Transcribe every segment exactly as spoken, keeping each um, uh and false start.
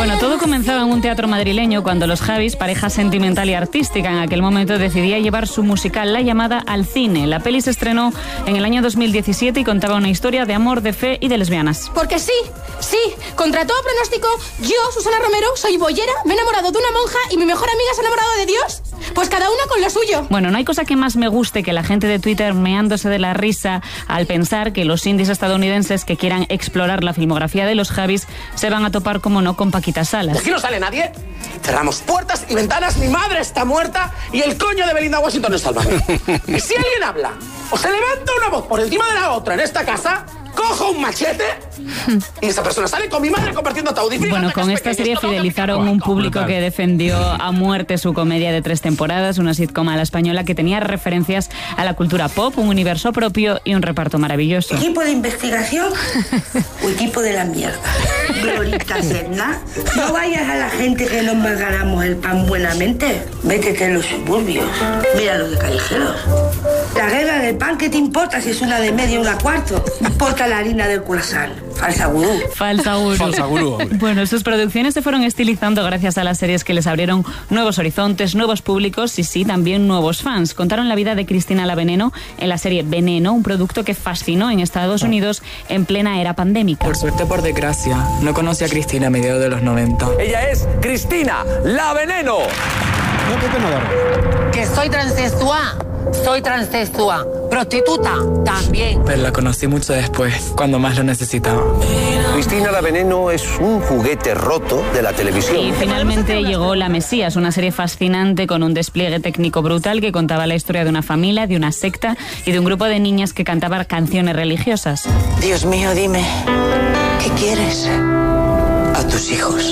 Bueno, todo comenzaba en un teatro madrileño cuando los Javis, pareja sentimental y artística, en aquel momento decidía llevar su musical La Llamada al cine. La peli se estrenó en el año dos mil diecisiete y contaba una historia de amor, de fe y de lesbianas. Porque sí, sí, contra todo pronóstico, yo, Susana Romero, soy boyera, me he enamorado de una monja y mi mejor amiga se ha enamorado de Dios. Pues cada una con lo suyo. Bueno, no hay cosa que más me guste que la gente de Twitter meándose de la risa al pensar que los indies estadounidenses que quieran explorar la filmografía de los Javis se van a topar, como no, con Paquita Salas. ¿De aquí no sale nadie? Cerramos puertas y ventanas, mi madre está muerta y el coño de Belinda Washington es salvaje. Y si alguien habla o se levanta una voz por encima de la otra en esta casa, cojo un machete y esa persona sale con mi madre compartiendo audífonos. Bueno, con esta serie fidelizaron un público que defendió a muerte su comedia de tres temporadas, una sitcom a la española que tenía referencias a la cultura pop, un universo propio y un reparto maravilloso. Equipo de investigación o equipo de la mierda. Glorita Serna, no vayas a la gente que nos ganamos el pan buenamente. Métete en los suburbios. Mira los de callejeros. La guerra del pan, ¿qué te importa si es una de medio o una cuarto? No importa la harina del croissant. Falsa gurú. Falsa gurú. Falsa gurú. Bueno, sus producciones se fueron estilizando gracias a las series que les abrieron nuevos horizontes, nuevos públicos y sí, también nuevos fans. Contaron la vida de Cristina la Veneno en la serie Veneno, un producto que fascinó en Estados Unidos en plena era pandémica. Por suerte o por desgracia, no conocí a Cristina a mediados de los noventa. Ella es Cristina la Veneno. No, que te no agarro. Que soy transexual. Soy transexual. Prostituta también. Pero la conocí mucho después, cuando más lo necesitaba. Cristina la Veneno es un juguete roto de la televisión. Y finalmente llegó La Mesías, una serie fascinante con un despliegue técnico brutal que contaba la historia de una familia, de una secta y de un grupo de niñas que cantaban canciones religiosas. Dios mío, dime, ¿qué quieres? A tus hijos.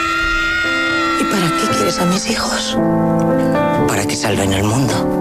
¿Y para qué quieres a mis hijos? Para que salven el mundo.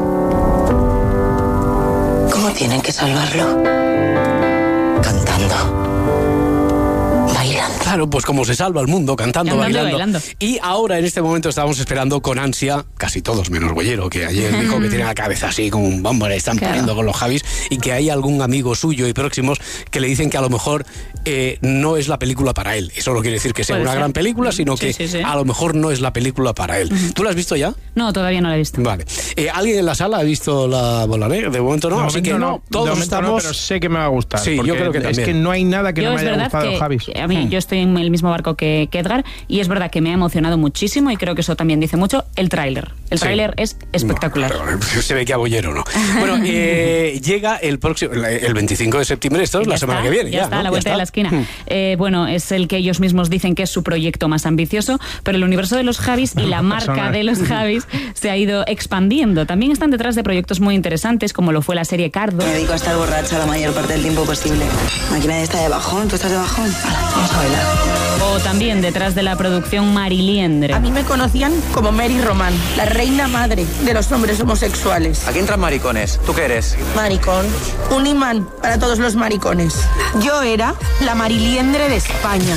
¿Cómo tienen que salvarlo? Cantando. Bailando. Claro, pues como se salva el mundo, cantando, Cantando, bailando. bailando. Y ahora, en este momento, estamos esperando con ansia, casi todos menos Bollero, que ayer dijo que tiene la cabeza así, como un bombo, le están Claro. poniendo con los Javis, y que hay algún amigo suyo y próximos que le dicen que a lo mejor eh, no es la película para él. Eso no quiere decir que sea Puede una ser. gran película, sino Sí, que sí, sí. a lo mejor no es la película para él. ¿Tú la has visto ya? No, todavía no la he visto. Vale. Eh, ¿Alguien en la sala ha visto la bola negra? De momento no, De así momento que no, todos de momento estamos... no, pero sé que me va a gustar. Sí, yo porque creo que es también. que no hay nada que Yo no me es haya verdad gustado, que, Javis. a mí, yo estoy en el mismo barco que, que Edgar y es verdad que me ha emocionado muchísimo y creo que eso también dice mucho el tráiler. El Sí. tráiler es espectacular. No, pero se ve que a Bollero no. Bueno, eh, llega el próximo, el veinticinco de septiembre, esto es la Ya semana está, que viene. Ya, Ya, está, ¿no? a la Ya vuelta de está. la esquina. Hmm. Eh, bueno, es el que ellos mismos dicen que es su proyecto más ambicioso, pero el universo de los Javis y la marca personal. de los Javis se ha ido expandiendo. También están detrás de proyectos muy interesantes, como lo fue la serie Cardo. Me dedico a estar borracha la mayor parte del tiempo posible. Aquí nadie está de bajón, ¿tú estás de bajón? Hala, vamos a bailar. O también detrás de la producción Mariliendre. A mí me conocían como Mary Román, la reina madre de los hombres homosexuales. Aquí entran maricones. ¿Tú qué eres? Maricón, un imán para todos los maricones. Yo era la Mariliendre de España.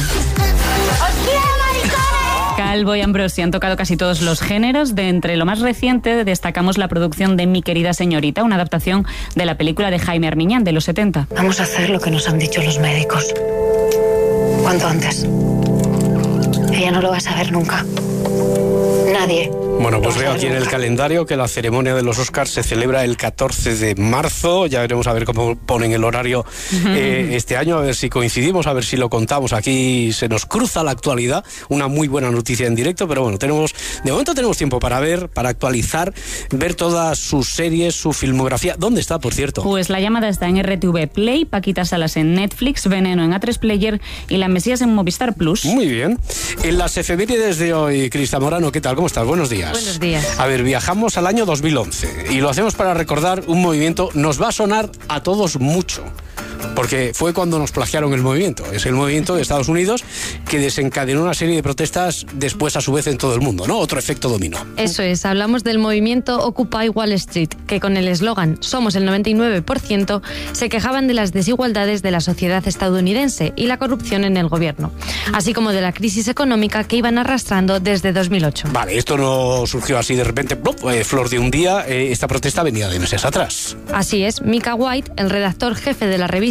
Calvo y Ambrosi han tocado casi todos los géneros. De entre lo más reciente destacamos la producción de Mi querida señorita, una adaptación de la película de Jaime Armiñán de los setenta. Vamos a hacer lo que nos han dicho los médicos. ¿Cuánto antes? Ella no lo va a saber nunca. Nadie. Bueno, pues veo aquí en el calendario que la ceremonia de los Oscars se celebra el catorce de marzo. Ya veremos a ver cómo ponen el horario eh, este año, a ver si coincidimos, a ver si lo contamos. Aquí se nos cruza la actualidad, una muy buena noticia en directo, pero bueno, tenemos de momento tenemos tiempo para ver, para actualizar, ver todas sus series, su filmografía. ¿Dónde está, por cierto? Pues La Llamada está en R T V Play, Paquita Salas en Netflix, Veneno en A tres Player y La Mesías en Movistar Plus. Muy bien. En las efemérides de hoy, Crista Morano, ¿qué tal? ¿Cómo estás? Buenos días. Buenos días. A ver, viajamos al año dos mil once y lo hacemos para recordar un movimiento, nos va a sonar a todos mucho, porque fue cuando nos plagiaron el movimiento. Es el movimiento de Estados Unidos que desencadenó una serie de protestas después a su vez en todo el mundo, ¿no? Otro efecto dominó. Eso es, hablamos del movimiento Occupy Wall Street, que con el eslogan Somos el noventa y nueve por ciento se quejaban de las desigualdades de la sociedad estadounidense y la corrupción en el gobierno, así como de la crisis económica que iban arrastrando desde dos mil ocho. Vale, esto no surgió así de repente, ¡plop! Eh, flor de un día, eh, esta protesta venía de meses atrás. Así es, Micah White, el redactor jefe de la revista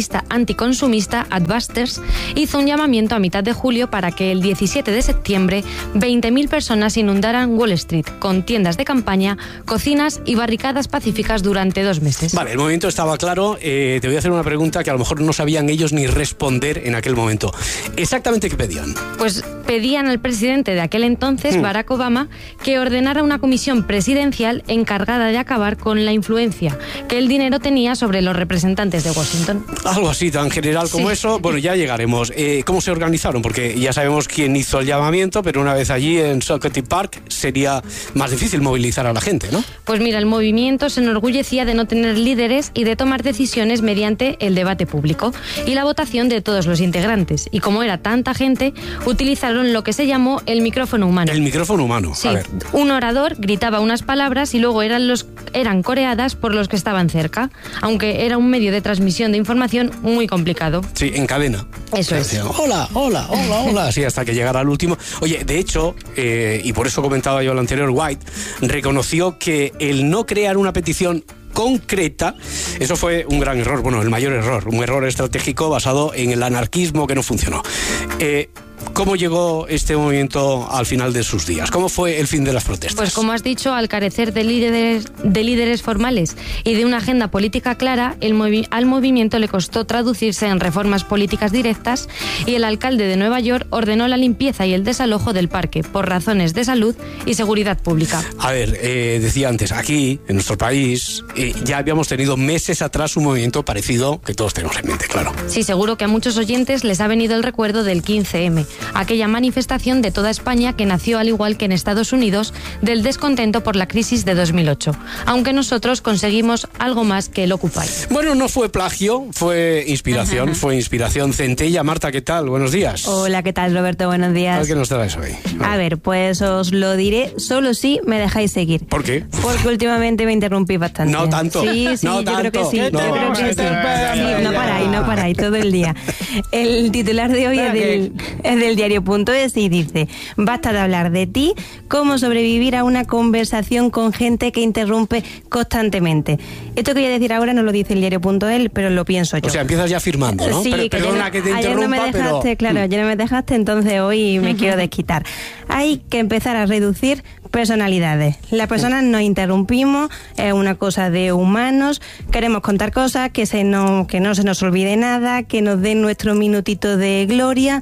activista anticonsumista Adbusters hizo un llamamiento a mitad de julio para que el diecisiete de septiembre veinte mil personas inundaran Wall Street con tiendas de campaña, cocinas y barricadas pacíficas durante dos meses. Vale, el movimiento estaba claro. Eh, te voy a hacer una pregunta que a lo mejor no sabían ellos ni responder en aquel momento. ¿Exactamente qué pedían? Pues pedían al presidente de aquel entonces, hmm. Barack Obama, que ordenara una comisión presidencial encargada de acabar con la influencia que el dinero tenía sobre los representantes de Washington. Algo así tan general como sí. eso. Bueno, ya llegaremos. Eh, ¿Cómo se organizaron? Porque ya sabemos quién hizo el llamamiento, pero una vez allí en Socrates Park sería más difícil movilizar a la gente, ¿no? Pues mira, el movimiento se enorgullecía de no tener líderes y de tomar decisiones mediante el debate público y la votación de todos los integrantes. Y como era tanta gente, utilizaron lo que se llamó el micrófono humano. El micrófono humano. Sí, a ver. Un orador gritaba unas palabras y luego eran, los, eran coreadas por los que estaban cerca, aunque era un medio de transmisión de información muy complicado. Sí, en cadena. Eso es. Decían, hola, hola, hola, hola, así hasta que llegara al último. Oye, de hecho, eh, y por eso comentaba yo lo anterior, White reconoció que el no crear una petición concreta, eso fue un gran error, bueno, el mayor error, un error estratégico basado en el anarquismo que no funcionó. Eh, ¿Cómo llegó este movimiento al final de sus días? ¿Cómo fue el fin de las protestas? Pues como has dicho, al carecer de líderes, de líderes formales y de una agenda política clara, el movi- al movimiento le costó traducirse en reformas políticas directas y el alcalde de Nueva York ordenó la limpieza y el desalojo del parque por razones de salud y seguridad pública. A ver, eh, decía antes, aquí, en nuestro país, eh, ya habíamos tenido meses atrás un movimiento parecido que todos tenemos en mente, claro. Sí, seguro que a muchos oyentes les ha venido el recuerdo del quince eme. Aquella manifestación de toda España que nació, al igual que en Estados Unidos, del descontento por la crisis de dos mil ocho, aunque nosotros conseguimos algo más que el Occupy. Bueno, no fue plagio, fue inspiración, fue inspiración. Centella. Marta, ¿qué tal? Buenos días. Hola, ¿qué tal, Roberto? Buenos días. ¿Qué nos traes hoy? A, a ver, pues os lo diré solo si me dejáis seguir. ¿Por qué? Porque últimamente me interrumpís bastante. No tanto. Sí, sí, no yo tanto. creo que sí. No, yo creo que sí. sí. No paráis, no paráis, todo el día. El titular de hoy es del, es del diario punto es y dice: basta de hablar de ti, cómo sobrevivir a una conversación con gente que interrumpe constantemente. Esto que voy a decir ahora no lo dice el diario punto es, pero lo pienso yo. O sea, empiezas ya firmando, ¿no? Sí, pero, que perdona no, que te ayer interrumpa, no me dejaste, pero... claro, ayer no me dejaste, entonces hoy me quiero desquitar. Hay que empezar a reducir personalidades. Las personas nos interrumpimos, es una cosa de humanos, queremos contar cosas, que, se no, que no se nos olvide nada, que nos den nuestro minutito de gloria.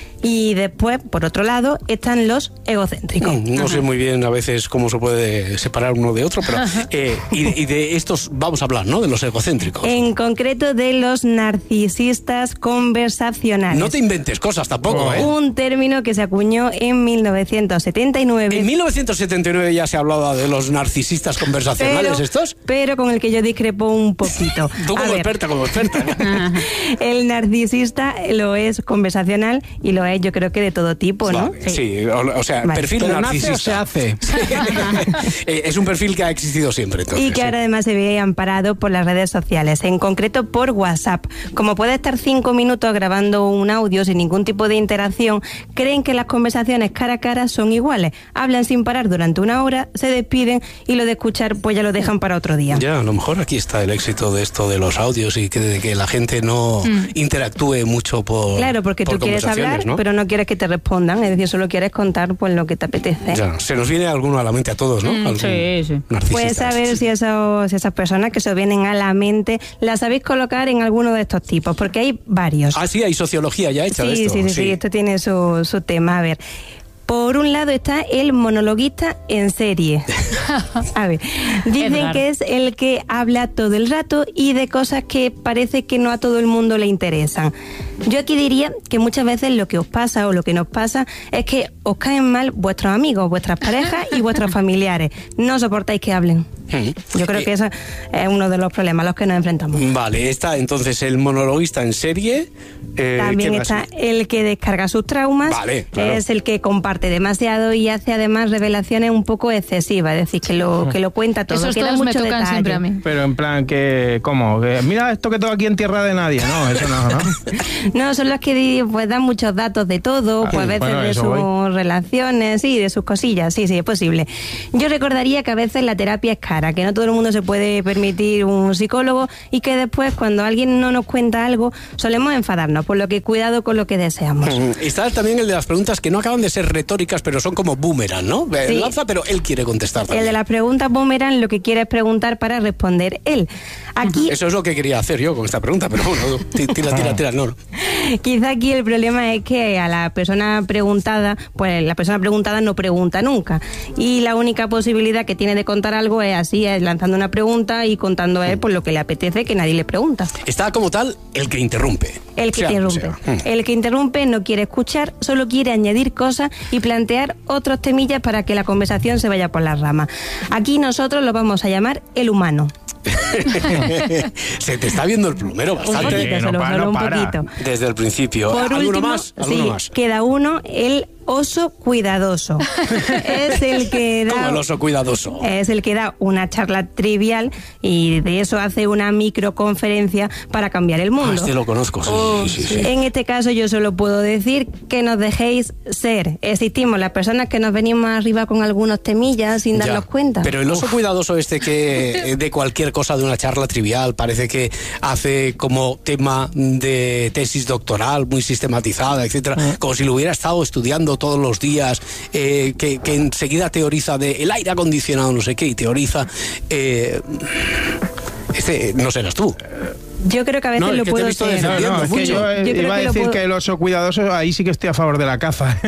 Y después, por otro lado, están los egocéntricos. No, no sé muy bien a veces cómo se puede separar uno de otro, pero eh, y, de, y de estos vamos a hablar, ¿no? De los egocéntricos. En concreto de los narcisistas conversacionales. No te inventes cosas tampoco, ¿eh? Un término que se acuñó en mil novecientos setenta y nueve. En mil novecientos setenta y nueve ya se hablaba de los narcisistas conversacionales, pero, ¿estos? Pero con el que yo discrepo un poquito. Tú como experta, como experta. El narcisista lo es conversacional y lo es, yo creo que de todo tipo, ¿no? Vale, sí, sí o, o sea, vale. Perfil pero narcisista. ¿Nace o se hace? Es un perfil que ha existido siempre, entonces. Y que sí. ahora además se ve amparado por las redes sociales, en concreto por WhatsApp. Como puede estar cinco minutos grabando un audio sin ningún tipo de interacción, creen que las conversaciones cara a cara son iguales. Hablan sin parar durante una hora, se despiden y lo de escuchar pues ya lo dejan para otro día. Ya, a lo mejor aquí está el éxito de esto de los audios y que, de que la gente no mm. interactúe mucho por Claro, porque por tú quieres hablar, ¿no? pero no quieres que te respondan, es decir, solo quieres contar pues lo que te apetece. Ya, se nos viene alguno a la mente a todos, ¿no? Mm, sí, sí. Puedes saber si, eso, si esas personas que se vienen a la mente las sabéis colocar en alguno de estos tipos, porque hay varios. Ah, sí, hay sociología ya hecha sí, de esto. Sí, sí, sí, sí, esto tiene su, su tema. A ver, por un lado está el monologuista en serie. A ver, dicen que es el que habla todo el rato y de cosas que parece que no a todo el mundo le interesan. Yo aquí diría que muchas veces lo que os pasa o lo que nos pasa es que os caen mal vuestros amigos, vuestras parejas y vuestros familiares. No soportáis que hablen. Yo creo que ese es uno de los problemas a los que nos enfrentamos. Vale, está entonces el monologuista en serie. Eh, También está el que descarga sus traumas. Vale, claro. Es el que comparte demasiado y hace además revelaciones un poco excesivas, es decir, que lo, que lo cuenta todo. Esos Queda todos mucho me tocan detalle. siempre a mí. Pero en plan que, ¿cómo? Que, mira esto que tengo aquí en tierra de nadie. No, eso no, ¿no? No, son los que pues dan muchos datos de todo, Ah, pues a veces bueno, de eso sus voy. relaciones, sí, de sus cosillas, sí, sí, es posible. Yo recordaría que a veces la terapia es cara. cara, que no todo el mundo se puede permitir un psicólogo y que después cuando alguien no nos cuenta algo solemos enfadarnos, por lo que cuidado con lo que deseamos. Está también el de las preguntas que no acaban de ser retóricas, pero son como boomerang, ¿no? Sí. Lanza, pero él quiere contestar también. El de las preguntas boomerang lo que quiere es preguntar para responder él. Aquí... Eso es lo que quería hacer yo con esta pregunta, pero bueno, tira, tira, tira, no. Quizá aquí el problema es que a la persona preguntada, pues la persona preguntada no pregunta nunca. Y la única posibilidad que tiene de contar algo es así, es lanzando una pregunta y contando a él por lo que le apetece, que nadie le pregunta. Está como tal el que interrumpe. El que sea, interrumpe. Sea. El que interrumpe no quiere escuchar, solo quiere añadir cosas y plantear otros temillas para que la conversación se vaya por las ramas. Aquí nosotros lo vamos a llamar el humano. Se te está viendo el plumero bastante. Un poquito, solo, no para, solo no un para. poquito. Desde el principio. Por ¿Alguno último, más? ¿Alguno sí, más? Queda uno, el oso cuidadoso. Es el que da... ¿Cómo el oso cuidadoso? Es el que da una charla trivial y de eso hace una microconferencia para cambiar el mundo. Ah, este lo conozco, sí, Oh, sí, sí, sí. En este caso yo solo puedo decir que nos dejéis ser. Existimos las personas que nos venimos arriba con algunos temillas sin Ya, darnos cuenta. Pero el oso Uf. cuidadoso este que de cualquier cosa de una charla trivial parece que hace como tema de tesis doctoral muy sistematizada, etcétera, Ah. como si lo hubiera estado estudiando todos los días, eh, que, que enseguida teoriza de el aire acondicionado, no sé qué, y teoriza... Eh, este no serás tú. Yo creo que a veces No, es lo que te he puedo visto ser. defendiendo No, no, es que mucho. yo, eh, Yo creo iba a que lo decir puedo- que el oso cuidadoso, ahí sí que estoy a favor de la caza.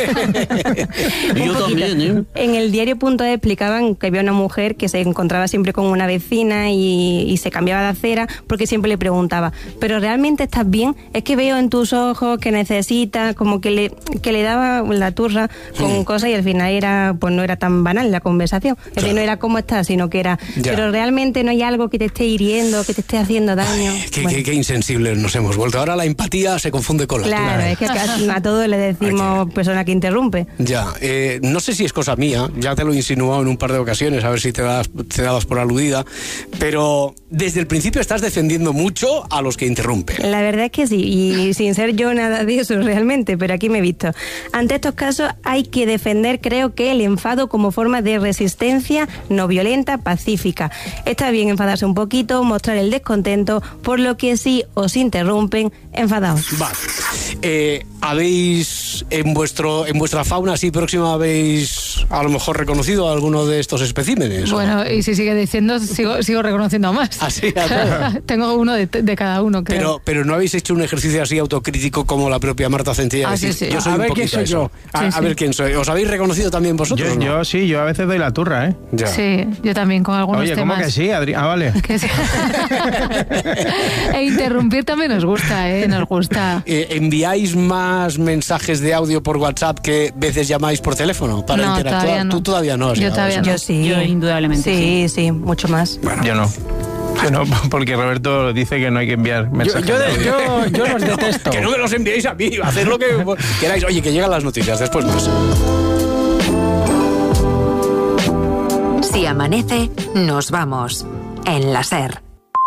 Yo también, ¿eh? En el diario.es explicaban que había una mujer que se encontraba siempre con una vecina y, y se cambiaba de acera porque siempre le preguntaba, ¿pero realmente estás bien? Es que veo en tus ojos que necesitas, como que le, que le daba la turra con Hmm. cosas y al final era, pues no era tan banal la conversación. Es decir, no era cómo estás, sino que era, Ya. pero realmente no hay algo que te esté hiriendo, que te esté haciendo daño. Qué, Bueno. qué- qué insensibles nos hemos vuelto. Ahora la empatía se confunde con la Claro, es que a, a todos le decimos persona que interrumpe. Ya, eh, no sé si es cosa mía, ya te lo he insinuado en un par de ocasiones, a ver si te, das, te dabas por aludida, pero desde el principio estás defendiendo mucho a los que interrumpen. La verdad es que sí, y sin ser yo nada de eso realmente, pero aquí me he visto. Ante estos casos hay que defender, creo que, el enfado como forma de resistencia no violenta, pacífica. Está bien enfadarse un poquito, mostrar el descontento, por lo que si os interrumpen, enfadaos. Vale. Eh, ¿Habéis en vuestro en vuestra fauna así próxima habéis a lo mejor reconocido a alguno de estos especímenes? Bueno, y si sigue diciendo, sigo, sigo reconociendo más. Así, a todos. Tengo uno de, de cada uno, creo. Pero, pero no habéis hecho un ejercicio así autocrítico como la propia Marta Centella. Ah, decir, sí, sí. Yo soy A un ver quién poquito soy eso. yo. A, Sí, a sí. ver quién soy. ¿Os habéis reconocido también vosotros? Yo, o no? yo sí, yo a veces doy la turra, ¿eh? Ya. Sí, yo también con algunos Oye, temas. ¿cómo que sí, Adri? Ah, vale. Que sí. E interrumpir también nos gusta, ¿eh? Nos gusta. Eh, ¿Enviáis más mensajes de audio por WhatsApp que veces llamáis por teléfono para No, interactuar? todavía no. Tú todavía no. has Yo llegado a todavía eso. no. Yo sí. Yo indudablemente Sí, sí, mucho más. Yo no. Yo no, porque Roberto dice que no hay que enviar mensajes. yo de de- audio. yo- yo los detesto. Que no me los enviéis a mí, haced lo que queráis. Oye, que llegan las noticias, después más. Si amanece, nos vamos. En la SER.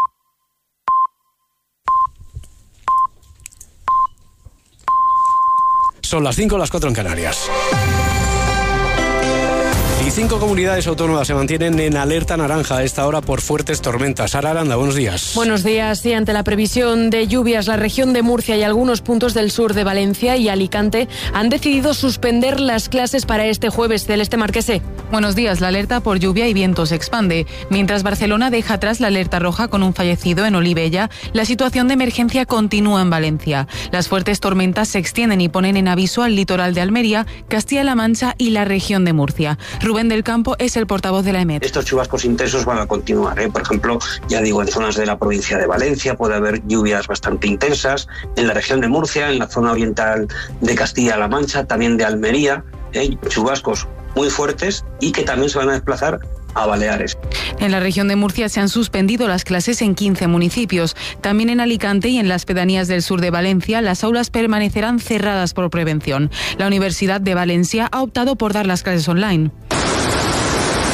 Son las cinco, las cuatro en Canarias. Y cinco comunidades autónomas se mantienen en alerta naranja a esta hora por fuertes tormentas. Sara Aranda, buenos días. Buenos días. Y ante la previsión de lluvias, la región de Murcia y algunos puntos del sur de Valencia y Alicante han decidido suspender las clases para este jueves. Celeste Marquese. Buenos días. La alerta por lluvia y viento se expande. Mientras Barcelona deja atrás la alerta roja con un fallecido en Olivella, la situación de emergencia continúa en Valencia. Las fuertes tormentas se extienden y ponen en aviso al litoral de Almería, Castilla-La Mancha y la región de Murcia. Rubén del Campo es el portavoz de la E M E T. Estos chubascos intensos van a continuar, ¿eh? Por ejemplo, ya digo, en zonas de la provincia de Valencia puede haber lluvias bastante intensas, en la región de Murcia, en la zona oriental de Castilla-La Mancha, también de Almería, ¿eh? Chubascos muy fuertes y que también se van a desplazar a Baleares. En la región de Murcia se han suspendido las clases en quince municipios. También en Alicante y en las pedanías del sur de Valencia, las aulas permanecerán cerradas por prevención. La Universidad de Valencia ha optado por dar las clases online.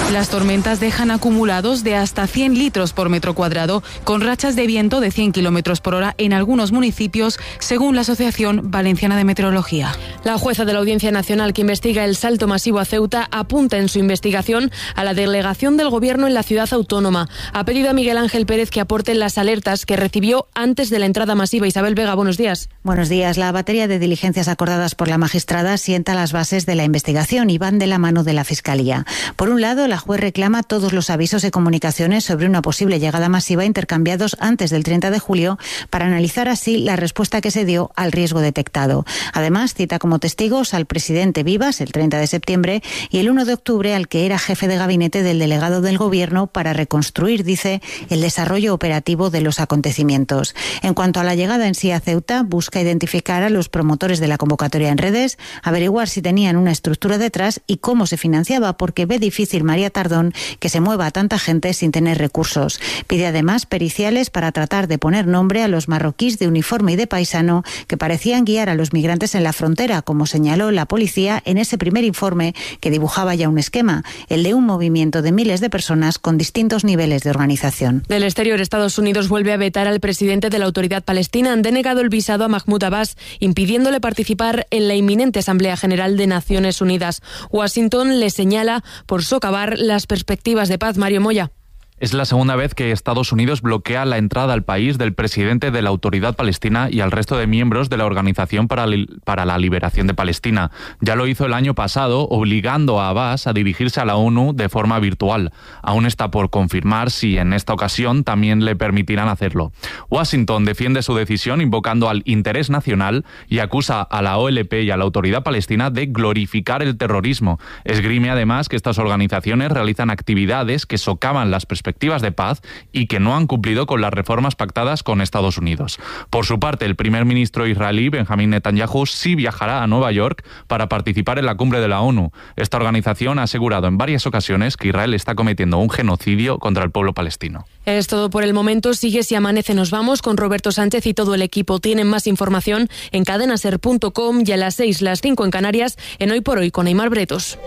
Las tormentas dejan acumulados de hasta cien litros por metro cuadrado, con rachas de viento de cien kilómetros por hora en algunos municipios, según la Asociación Valenciana de Meteorología. La jueza de la Audiencia Nacional que investiga el salto masivo a Ceuta apunta en su investigación a la delegación del Gobierno en la ciudad autónoma. Ha pedido a Miguel Ángel Pérez que aporte las alertas que recibió antes de la entrada masiva. Isabel Vega, buenos días. Buenos días. La batería de diligencias acordadas por la magistrada sienta las bases de la investigación y van de la mano de la Fiscalía. Por un lado, la juez reclama todos los avisos y comunicaciones sobre una posible llegada masiva intercambiados antes del treinta de julio para analizar así la respuesta que se dio al riesgo detectado. Además, cita como testigos al presidente Vivas el treinta de septiembre y el uno de octubre al que era jefe de gabinete del delegado del Gobierno para reconstruir, dice, el desarrollo operativo de los acontecimientos. En cuanto a la llegada en sí a Ceuta, busca identificar a los promotores de la convocatoria en redes, averiguar si tenían una estructura detrás y cómo se financiaba, porque ve difícil María Tardón que se mueva a tanta gente sin tener recursos. Pide además periciales para tratar de poner nombre a los marroquíes de uniforme y de paisano que parecían guiar a los migrantes en la frontera, como señaló la policía en ese primer informe que dibujaba ya un esquema, el de un movimiento de miles de personas con distintos niveles de organización. Del exterior, Estados Unidos vuelve a vetar al presidente de la Autoridad Palestina. Han denegado el visado a Mahmoud Abbas, impidiéndole participar en la inminente Asamblea General de Naciones Unidas. Washington le señala por socavar las perspectivas de paz. Mario Moya. Es la segunda vez que Estados Unidos bloquea la entrada al país del presidente de la Autoridad Palestina y al resto de miembros de la Organización para, li- para la Liberación de Palestina. Ya lo hizo el año pasado, obligando a Abbas a dirigirse a la ONU de forma virtual. Aún está por confirmar si en esta ocasión también le permitirán hacerlo. Washington defiende su decisión invocando al interés nacional y acusa a la O L P y a la Autoridad Palestina de glorificar el terrorismo. Esgrime además que estas organizaciones realizan actividades que socavan las perspectivas perspectivas de paz y que no han cumplido con las reformas pactadas con Estados Unidos. Por su parte, el primer ministro israelí, Benjamín Netanyahu, sí viajará a Nueva York para participar en la cumbre de la ONU. Esta organización ha asegurado en varias ocasiones que Israel está cometiendo un genocidio contra el pueblo palestino. Es todo por el momento. Sigue Si Amanece Nos Vamos con Roberto Sánchez y todo el equipo. Tienen más información en cadenaser punto com y a las seis, las cinco en Canarias, en Hoy por Hoy con Aimar Bretos.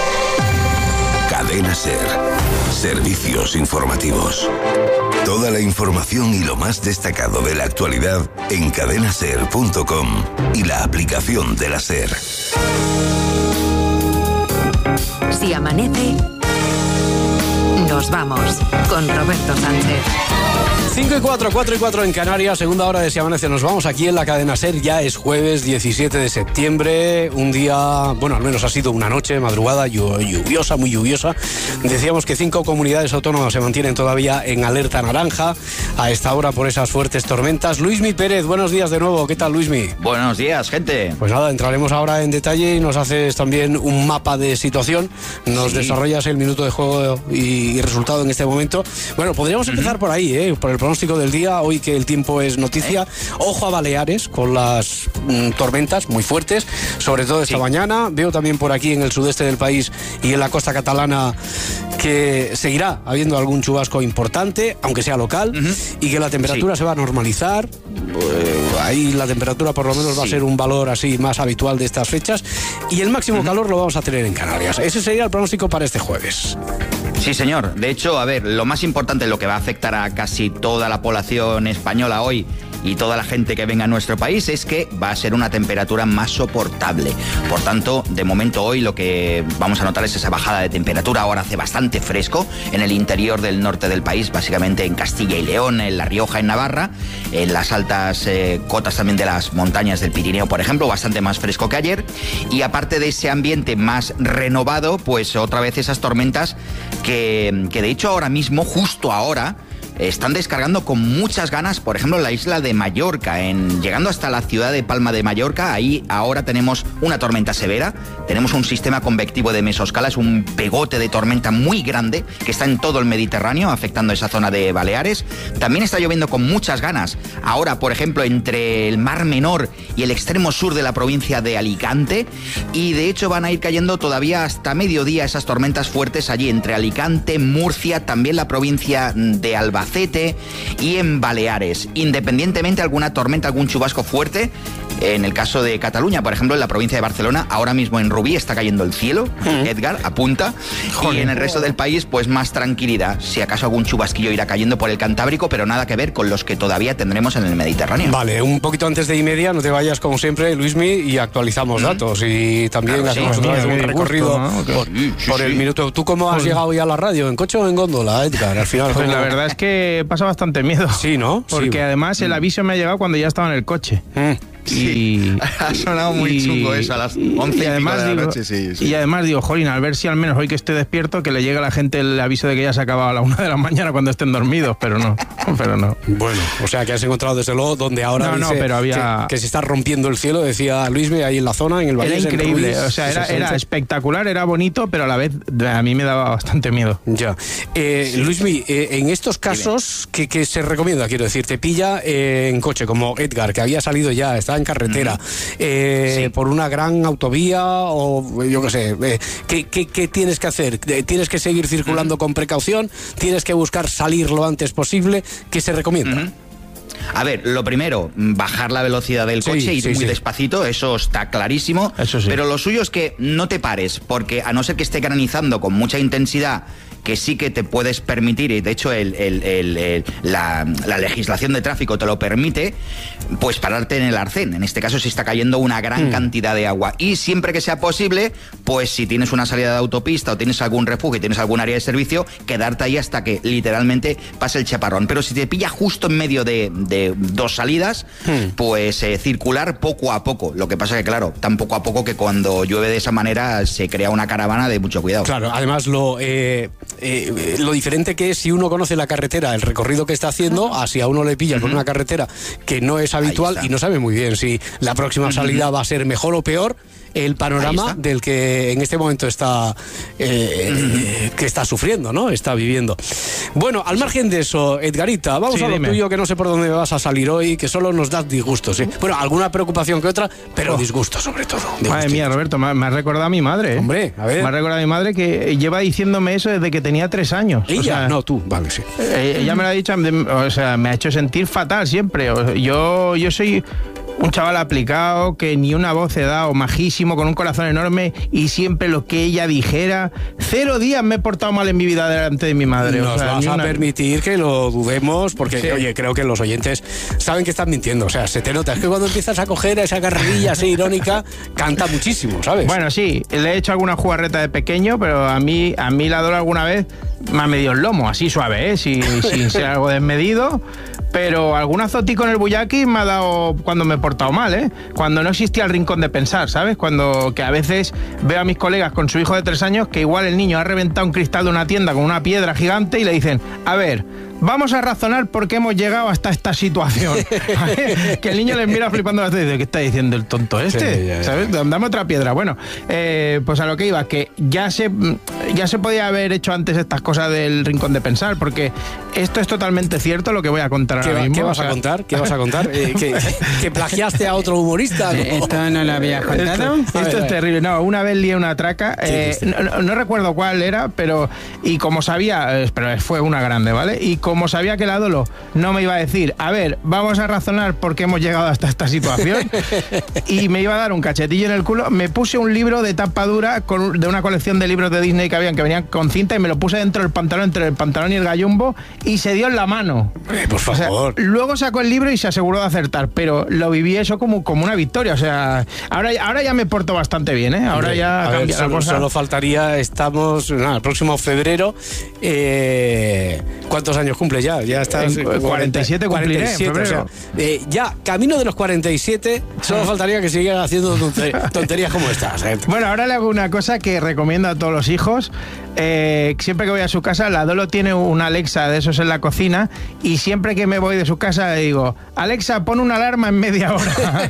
Cadena Ser. Servicios informativos. Toda la información y lo más destacado de la actualidad en cadenaser punto com y la aplicación de la Ser. Si amanece, nos vamos con Roberto Sánchez. cinco y cuatro, cuatro y cuatro en Canarias, segunda hora de Si Amanece. Nos vamos aquí en la cadena SER. Ya es jueves diecisiete de septiembre, un día, bueno, al menos ha sido una noche, madrugada lluviosa, muy lluviosa. Decíamos que cinco comunidades autónomas se mantienen todavía en alerta naranja a esta hora por esas fuertes tormentas. Luismi Pérez, buenos días de nuevo. ¿Qué tal, Luismi? Buenos días, gente. Pues nada, entraremos ahora en detalle y nos haces también un mapa de situación. Nos sí. desarrollas el minuto de juego y, y resultado en este momento. Bueno, podríamos empezar uh-huh. por ahí, ¿eh? Por el pronóstico del día, hoy que el tiempo es noticia. ¿Eh? Ojo a Baleares con las mm, tormentas muy fuertes, sobre todo esta sí. mañana. Veo también por aquí en el sudeste del país y en la costa catalana que seguirá habiendo algún chubasco importante, aunque sea local, uh-huh. y que la temperatura sí. se va a normalizar. Eh, ahí la temperatura por lo menos sí. va a ser un valor así más habitual de estas fechas, y el máximo uh-huh. calor lo vamos a tener en Canarias. Ese sería el pronóstico para este jueves. Sí, señor. De hecho, a ver, lo más importante, lo que va a afectar a casi toda la población española hoy y toda la gente que venga a nuestro país es que va a ser una temperatura más soportable. Por tanto, de momento hoy lo que vamos a notar es esa bajada de temperatura. Ahora hace bastante fresco en el interior del norte del país, básicamente en Castilla y León, en La Rioja, en Navarra, en las altas eh, cotas también de las montañas del Pirineo, por ejemplo, bastante más fresco que ayer. Y aparte de ese ambiente más renovado, pues otra vez esas tormentas que, que de hecho ahora mismo, justo ahora, están descargando con muchas ganas, por ejemplo, en la isla de Mallorca, en, llegando hasta la ciudad de Palma de Mallorca. Ahí ahora tenemos una tormenta severa, tenemos un sistema convectivo de mesoscala, es un pegote de tormenta muy grande que está en todo el Mediterráneo, afectando esa zona de Baleares. También está lloviendo con muchas ganas, ahora, por ejemplo, entre el Mar Menor y el extremo sur de la provincia de Alicante, y de hecho van a ir cayendo todavía hasta mediodía esas tormentas fuertes allí entre Alicante, Murcia, también la provincia de Albacete, Albacete y en Baleares. Independientemente de alguna tormenta, algún chubasco fuerte, en el caso de Cataluña, por ejemplo, en la provincia de Barcelona, ahora mismo en Rubí está cayendo el cielo, mm. Edgar, apunta, Joder. Y en el resto del país, pues más tranquilidad. Si acaso algún chubasquillo irá cayendo por el Cantábrico, pero nada que ver con los que todavía tendremos en el Mediterráneo. Vale, un poquito antes de y media, no te vayas como siempre, Luismi, y actualizamos mm. datos. Y también claro, hacemos sí, otra vez un recorrido gusto, ¿no? por, sí, sí, por el sí. minuto. ¿Tú cómo has Joder. llegado ya a la radio? ¿En coche o en góndola, Edgar? Al final, pues ¿cómo? La verdad es que pasa bastante miedo. Sí, ¿no? Porque sí. además el aviso me ha llegado cuando ya estaba en el coche. Mm. Sí, y ha sonado muy y, chungo eso a las once y, y además de la digo, noche, sí, sí. Y además digo, jolín, a ver si al menos hoy que estoy despierto que le llegue a la gente el aviso de que ya se acababa a la una de la mañana cuando estén dormidos, pero no, pero no. Bueno, o sea que has encontrado desde luego donde ahora no, dice no, pero había... que, que se está rompiendo el cielo, decía Luismi, ahí en la zona, en el valle. Era increíble, Ruiz, o sea, era, era espectacular, era bonito, pero a la vez a mí me daba bastante miedo. Ya. Eh, sí. Luismi, eh, en estos casos, ¿qué, qué se recomienda? Quiero decir, te pilla eh, en coche, como Edgar, que había salido ya, estaba en carretera. Mm-hmm. Eh, sí. Por una gran autovía o yo qué sé, eh, ¿qué, qué, ¿qué tienes que hacer? ¿Tienes que seguir circulando uh-huh. con precaución? ¿Tienes que buscar salir lo antes posible? ¿Qué se recomienda? Uh-huh. A ver, lo primero, bajar la velocidad del coche, sí, ir sí, muy sí. despacito, eso está clarísimo, eso sí. Pero lo suyo es que no te pares, porque a no ser que esté granizando con mucha intensidad, que sí que te puedes permitir, y de hecho el, el, el, el, la, la legislación de tráfico te lo permite, pues pararte en el arcén. En este caso, si está cayendo una gran mm. cantidad de agua. Y siempre que sea posible, pues si tienes una salida de autopista o tienes algún refugio y tienes algún área de servicio, quedarte ahí hasta que literalmente pase el chaparrón. Pero si te pilla justo en medio de, de dos salidas, mm. pues eh, circular poco a poco. Lo que pasa que, claro, tan poco a poco que cuando llueve de esa manera se crea una caravana de mucho cuidado. Claro, además lo... Eh... Eh, lo diferente que es si uno conoce la carretera, el recorrido que está haciendo, a si a uno le pilla uh-huh. con una carretera que no es habitual y no sabe muy bien si la próxima uh-huh. salida va a ser mejor o peor, el panorama del que en este momento está eh, uh-huh. que está sufriendo, ¿no? Está viviendo. Bueno, al margen de eso, Edgarita, vamos sí, a lo dime. tuyo, que no sé por dónde vas a salir hoy, que solo nos das disgustos, ¿eh? Bueno, alguna preocupación que otra, pero oh. disgusto sobre todo. Madre mía, Roberto, me, me ha recordado a mi madre, ¿eh? Hombre, a ver. Me ha recordado a mi madre que lleva diciéndome eso desde que tenía tres años. ¿Ella? O sea, no, tú, vale, sí. Eh, ella me lo ha dicho, o sea, me ha hecho sentir fatal siempre. Yo, yo soy... un chaval aplicado, que ni una voz he dado, majísimo, con un corazón enorme, y siempre lo que ella dijera. Cero días me he portado mal en mi vida delante de mi madre. Nos o sea, vas a una... permitir que lo dudemos, porque, sí. oye, creo que los oyentes saben que están mintiendo. O sea, se te nota. Es que cuando empiezas a coger esa carrerilla así irónica, canta muchísimo, ¿sabes? Bueno, sí, le he hecho alguna jugarreta de pequeño, pero a mí, a mí la Dora alguna vez me ha medido el lomo, así suave, ¿eh? sin, sin ser algo desmedido. Pero algún azotico en el buyaki me ha dado cuando me he portado mal, ¿eh? Cuando no existía el rincón de pensar, ¿sabes? Cuando que a veces veo a mis colegas con su hijo de tres años que igual el niño ha reventado un cristal de una tienda con una piedra gigante y le dicen, a ver, vamos a razonar por qué hemos llegado hasta esta situación. Que el niño les mira flipando la tele y dice, ¿qué está diciendo el tonto este? Sí, ya, ya. ¿Sabes? Dame otra piedra. Bueno, eh, pues a lo que iba, que ya se, ya se podía haber hecho antes estas cosas del rincón de pensar, porque esto es totalmente cierto lo que voy a contar ahora ¿Qué, mismo. ¿Qué vas o sea... a contar? ¿Qué vas a contar? Eh, ¿que, ¿Que plagiaste a otro humorista? ¿No? Esto no lo había contado. Esto, esto es terrible. No, una vez lié una traca, eh, no, no, no recuerdo cuál era, pero y como sabía, eh, pero fue una grande, ¿vale? Y como sabía que la Dolo no me iba a decir, a ver, vamos a razonar por qué hemos llegado hasta esta situación, y me iba a dar un cachetillo en el culo, me puse un libro de tapa dura con, de una colección de libros de Disney que habían, que venían con cinta, y me lo puse dentro del pantalón, entre el pantalón y el gallumbo, y se dio en la mano. Eh, por favor. O sea, luego sacó el libro y se aseguró de acertar, pero lo viví eso como, como una victoria. O sea, ahora, ahora ya me porto bastante bien, ¿eh? Ahora Hombre, ya cambia ver, la solo, cosa. Solo faltaría, estamos, no, el próximo febrero, eh, ¿cuántos años cumple ya? Ya estás... En cuarenta y siete cumpliré, cuarenta y siete, o sea, eh, ya, camino de los cuarenta y siete, solo faltaría que siguieran haciendo tonterías, tonterías como estas. ¿eh? Bueno, ahora le hago una cosa que recomiendo a todos los hijos. Eh, siempre que voy a su casa, la Dolo tiene una Alexa de esos en la cocina, y siempre que me voy de su casa le digo, Alexa, pon una alarma en media hora.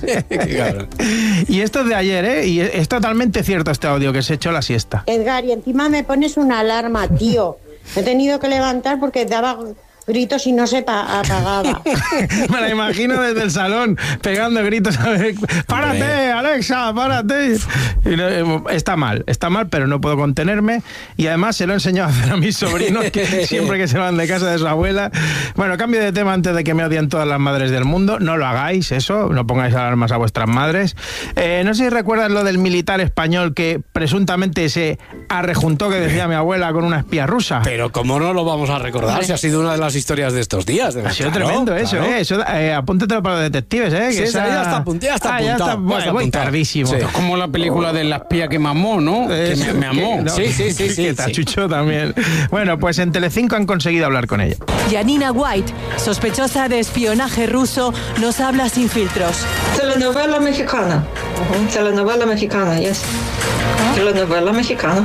Y esto es de ayer, ¿eh? Y es totalmente cierto este audio, que se echó la siesta. Edgar, y encima me pones una alarma, tío. Me he tenido que levantar porque daba gritos y no se pa- apagaba. Me la imagino desde el salón pegando gritos. A ver, ¡párate, Alexa, párate! Y no, eh, está mal, está mal, pero no puedo contenerme. Y además se lo he enseñado a hacer a mis sobrinos, que siempre que se van de casa de su abuela. Bueno, cambio de tema antes de que me odien todas las madres del mundo. No lo hagáis, eso, no pongáis alarmas a vuestras madres. Eh, no sé si recuerdas lo del militar español que presuntamente se arrejuntó, que decía mi abuela, con una espía rusa. Pero cómo no lo vamos a recordar, si ha sido una de las historias de estos días. De ha sido claro, tremendo eso, claro. ¿eh? Eso, eh, apúntatelo para los detectives, ¿eh? Sí, que esa... ya está apuntado. Ya está ah, ya apuntado, está, ya bueno, está voy apuntado. tardísimo. Sí. Es como la película de la espía que mamó, ¿no? Eh, que me, me amó. que, no, sí, sí, sí. sí, que sí. tachuchó también. Bueno, pues en Telecinco han conseguido hablar con ella. Janina White, sospechosa de espionaje ruso, nos habla sin filtros. Telenovela mexicana. Uh-huh. Telenovela mexicana, yes. Telenovela mexicana.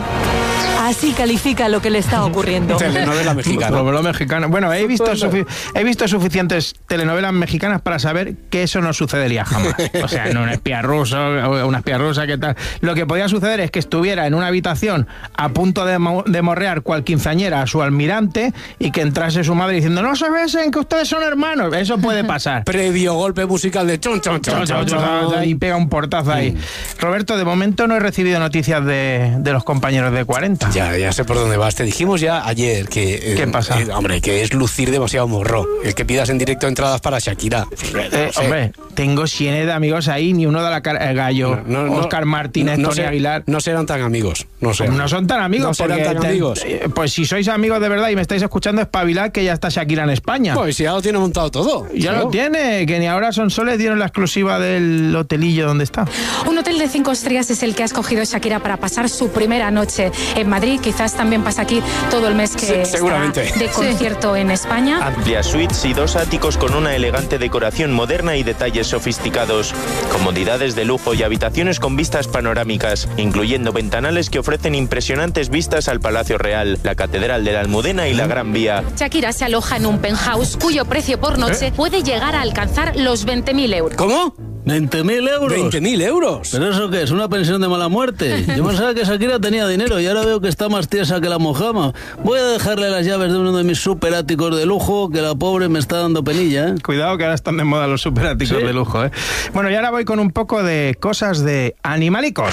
Así califica lo que le está ocurriendo. Telenovela mexicana. Telenovela mexicana. Bueno, he visto, sufi- he visto suficientes telenovelas mexicanas para saber que eso no sucedería jamás. O sea, no un espía ruso, una espía rusa, ¿qué tal? Lo que podía suceder es que estuviera en una habitación a punto de, mo- de morrear cual quinceañera a su almirante y que entrase su madre diciendo no se besen, que ustedes son hermanos. Eso puede pasar. Previo golpe musical de chon, chon, chon, chon, chon, chon. Y pega un portazo ahí. Roberto, de momento no he recibido noticias de, de los compañeros de cuarenta. Ya, ya sé por dónde vas. Te dijimos ya ayer que... ¿Qué eh, pasa? eh, hombre, que es lucir demasiado morro. El que pidas en directo entradas para Shakira. Eh, No sé. hombre, tengo cien de amigos ahí, ni uno da la cara el gallo. No, no, Oscar Martínez, no, no Tony ser- Aguilar. No serán tan amigos. No sé. No son tan amigos. No serán porque tan te- amigos. eh, Pues si sois amigos de verdad y me estáis escuchando, espabilad que ya está Shakira en España. Pues si ya lo tiene montado todo. Ya ¿no? lo tiene, que ni ahora son soles dieron la exclusiva del hotelillo donde está. Un hotel de cinco estrellas es el que ha escogido Shakira para pasar su primera noche en Madrid. Quizás también pasa aquí todo el mes que Sí, estará seguramente. de concierto en España. Amplias suites y dos áticos con una elegante decoración moderna y detalles sofisticados. Comodidades de lujo y habitaciones con vistas panorámicas, incluyendo ventanales que ofrecen impresionantes vistas al Palacio Real, la Catedral de la Almudena y la Gran Vía. Shakira se aloja en un penthouse cuyo precio por noche ¿Eh? puede llegar a alcanzar los veinte mil euros. ¿Cómo? ¿veinte mil euros? ¿veinte mil euros? ¿Pero eso qué es? ¿Una pensión de mala muerte? Yo pensaba que Shakira tenía dinero y ahora veo que está más tiesa que la mojama. Voy a dejarle las llaves de uno de mis superáticos de lujo, que la pobre me está dando penilla, ¿eh? Cuidado que ahora están de moda los superáticos ¿Sí? de lujo, ¿eh? Bueno, y ahora voy con un poco de cosas de animalicos.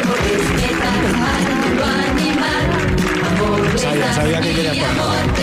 Sabía, sabía que querías poner.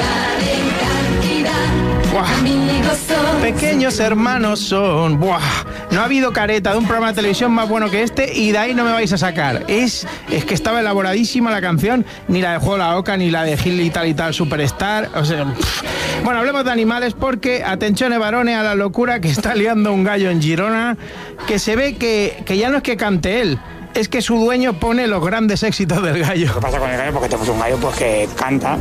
Buah. Pequeños hermanos son. Buah. No ha habido careta de un programa de televisión más bueno que este y de ahí no me vais a sacar. Es, es que estaba elaboradísima la canción, ni la de Juego la Oca, ni la de Gil y tal y tal Superstar. O sea, pff. Bueno, hablemos de animales porque, atención varones a la locura que está liando un gallo en Girona, que se ve que, que ya no es que cante él, es que su dueño pone los grandes éxitos del gallo. ¿Qué pasa con el gallo? Porque tenemos un gallo pues que canta.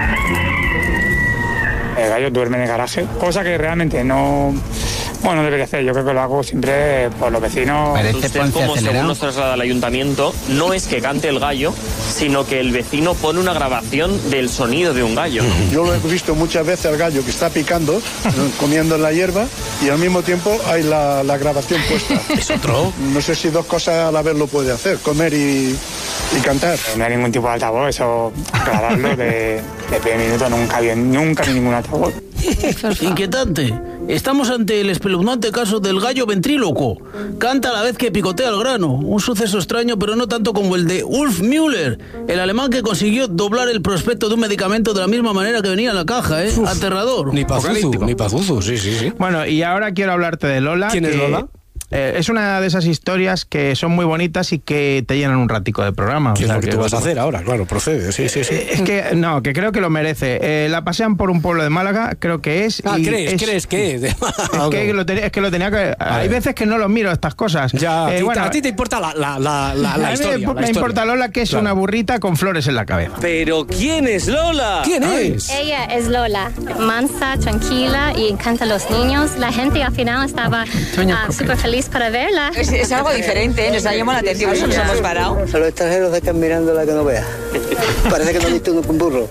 El gallo duerme en el garaje, cosa que realmente no, bueno, no debería hacer. Yo creo que lo hago siempre por los vecinos. Usted, como según nos traslada el ayuntamiento, no es que cante el gallo, sino que el vecino pone una grabación del sonido de un gallo. Yo lo he visto muchas veces al gallo que está picando, comiendo en la hierba, y al mismo tiempo hay la, la grabación puesta. ¿Es otro? No sé si dos cosas a la vez lo puede hacer, comer y, y cantar. No hay ningún tipo de altavoz, eso grabarlo de, de primer minuto nunca había, nunca hay ningún altavoz. Inquietante. Estamos ante el espeluznante caso del gallo ventríloco. Canta a la vez que picotea el grano. Un suceso extraño, pero no tanto como el de Ulf Müller, el alemán que consiguió doblar el prospecto de un medicamento de la misma manera que venía en la caja, ¿eh? Uf, Aterrador. Ni pazuzu, ni pazuzu, sí, sí, sí. Bueno, y ahora quiero hablarte de Lola. ¿Quién que, es Lola? Eh, es una de esas historias que son muy bonitas y que te llenan un ratico de programa. ¿Qué o es sea, lo que tú vas a bueno. hacer ahora? Claro, procede, sí, sí, sí. Es que, no, que creo que lo merece. Eh, la pasean por un pueblo de Málaga, creo que es. Ah, y ¿crees? es, ¿Crees que? Es que, lo ten- es que lo tenía que... Hay veces que no lo miro, estas cosas. Ya, Eh, a, ti, bueno, a ti te importa la, la, la, la, la a mí historia. me, la me historia. importa Lola, que es Claro. una burrita con flores en la cabeza. Pero ¿quién es Lola? ¿Quién es? Ella es Lola, mansa, tranquila y encanta a los niños. La gente al final estaba uh, súper feliz feliz para verla. Es, es algo diferente, ¿eh? Nos ha llamado la atención, eso nos hemos parado. A los extranjeros se quedan mirándola que no veas. Parece que no viste uno con burro.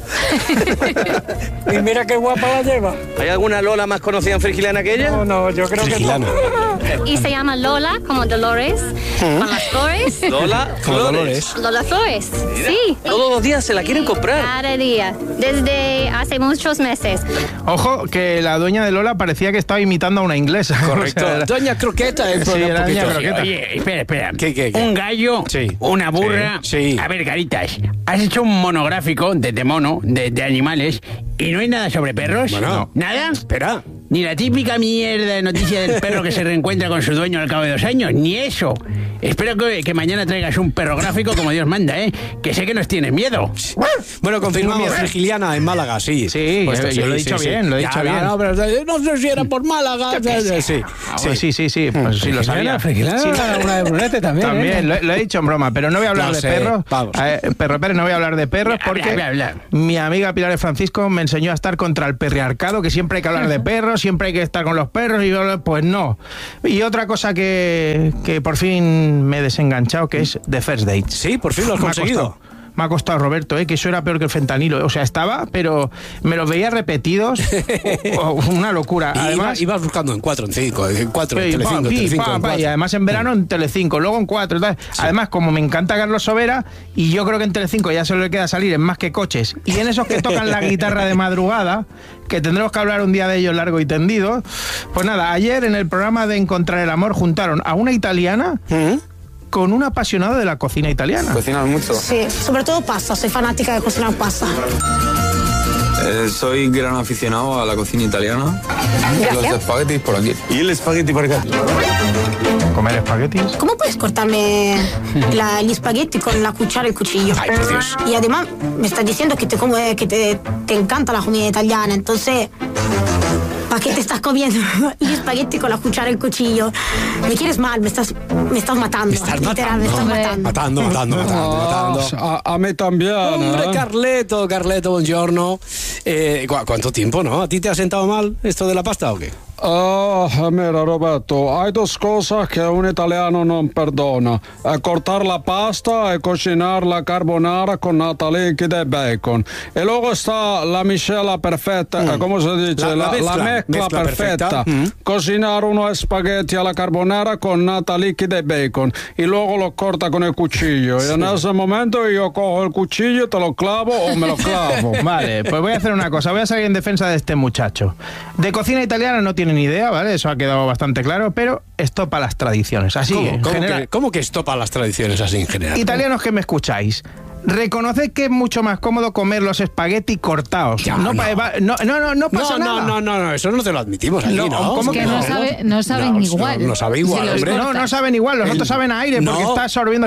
Y mira qué guapa la lleva. ¿Hay alguna Lola más conocida en Frigiliana que ella? No, no, yo creo Frigiliana. que... Y se llama Lola, como Dolores, ¿Mm? con las flores. Lola Flores. Lola Flores, sí. Todos los días se la quieren comprar. Cada día, desde hace muchos meses. Ojo, que la dueña de Lola parecía que estaba imitando a una inglesa. Correcto. O sea, Doña Croqueta. El sí, era Doña Croqueta. Oye, espera, espera. ¿Qué, qué, qué? Un gallo, sí. una burra. Sí, sí. A ver, Caritas, has hecho un monográfico de, de mono, de, de animales, y no hay nada sobre perros. Bueno, ¿nada? Espera. Ni la típica mierda de noticia del perro que se reencuentra con su dueño al cabo de dos años, ni eso. Espero que, que mañana traigas un perro gráfico como Dios manda, ¿eh? Que sé que nos tienes miedo. Bueno, confirmamos, Frigiliana en Málaga, sí. Sí, Puesto, yo, sí, yo lo he sí, dicho sí. bien, lo he Ya, dicho ya, bien. No, pero no sé si era por Málaga. Sí, sí, sí, sí, sí, sí, pues sí lo sabía. Frigiliana, Sí, una de Brunete también. También, ¿eh? lo, lo he dicho en broma, pero no voy a hablar No de sé, perros. vamos. Eh, Perro Pérez, no voy a hablar de perros Habla, porque habla, habla. mi amiga Pilar de Francisco me enseñó a estar contra el perriarcado, que siempre hay que hablar de perros, siempre hay que estar con los perros, y yo, pues no. Y otra cosa que, que por fin me he desenganchado, que es The First Date. Sí, por fin lo has Me ha conseguido. costado. Me ha costado, Roberto, ¿eh? Que eso era peor que el fentanilo. O sea, estaba, pero me los veía repetidos. Oh, una locura. Y Además, ibas buscando en cuatro, en cinco, en cuatro, en Sí, Telecinco, pa, pi, Telecinco, pa, en pa, cuatro. y además en verano en Telecinco, luego en cuatro. Tal. Además, como me encanta Carlos Sobera, y yo creo que en Telecinco ya solo le queda salir en Más que Coches, y en esos que tocan la guitarra de madrugada, que tendremos que hablar un día de ellos largo y tendido. Pues nada, ayer en el programa de Encontrar el Amor juntaron a una italiana ¿Mm? con un apasionado de la cocina italiana. ¿Cocinas mucho? Sí, sobre todo pasta, soy fanática de cocinar pasta. Eh, soy gran aficionado a la cocina italiana. Gracias. Los espaguetis por aquí. ¿Y el espagueti por acá? ¿Comer espaguetis? ¿Cómo puedes cortarme la, el espagueti con la cuchara y el cuchillo? Ay, por Dios. Y además me estás diciendo que te, como, que te, te encanta la comida italiana, entonces... ¿Para qué te estás comiendo el espagueti con la cuchara y el cuchillo? Me quieres mal, me estás, me estás matando. Me estás literal, me estás matando. Matando, matando, matando, matando. A, a mí también. Hombre, ¿eh? Carleto, Carleto, buongiorno. Eh, ¿cu ¿Cuánto tiempo, no? ¿A ti te ha sentado mal esto de la pasta o qué? Ah, mira, Roberto, hay dos cosas que un italiano no perdona: eh, cortar la pasta y cocinar la carbonara con nata líquida y bacon. Y luego está la miscela perfecta, Mm. eh, ¿cómo se dice? La- la mezcla, mezcla mezcla perfecta. perfecta. Mm. Cocinar unos espagueti a la carbonara con nata líquida y bacon. Y luego lo corta con el cuchillo. Y en ese momento yo cojo el cuchillo, te lo clavo o me lo clavo. Vale, pues voy a hacer una cosa, voy a salir en defensa de este muchacho. De cocina italiana no tiene ni idea, ¿vale? Eso ha quedado bastante claro, pero estopa las tradiciones. Así, ¿Cómo, en cómo general, que, ¿Cómo que estopa las tradiciones así en general? italianos que me escucháis, reconoced que es mucho más cómodo comer los espagueti cortados. Ya, no, no. pa- va- no, no, no, no pasa no, nada. no, no, no, eso no te lo admitimos aquí, No, ¿no? ¿cómo Es que que no, no? sabe, no saben No, igual. no, no sabe igual, Si los hombre. cortas. No, no saben igual, los otros saben a aire porque No. está absorbiendo.